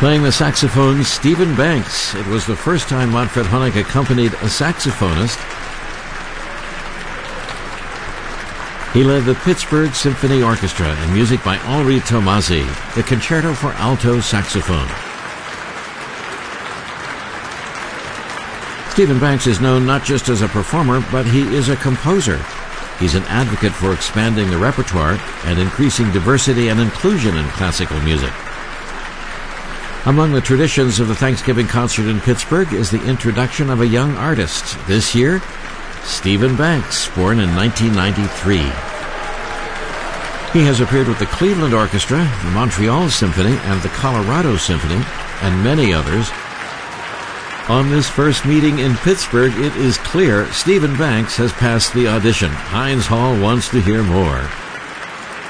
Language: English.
Playing the saxophone, Stephen Banks. It was the first time Manfred Honeck accompanied a saxophonist. He led the Pittsburgh Symphony Orchestra and music by Henri Tomasi, the Concerto for Alto Saxophone. Stephen Banks is known not just as a performer, but he is a composer. He's an advocate for expanding the repertoire and increasing diversity and inclusion in classical music. Among the traditions of the Thanksgiving concert in Pittsburgh is the introduction of a young artist. This year, Stephen Banks, born in 1993. He has appeared with the Cleveland Orchestra, the Montreal Symphony, and the Colorado Symphony, and many others. On this first meeting in Pittsburgh, it is clear Stephen Banks has passed the audition. Heinz Hall wants to hear more.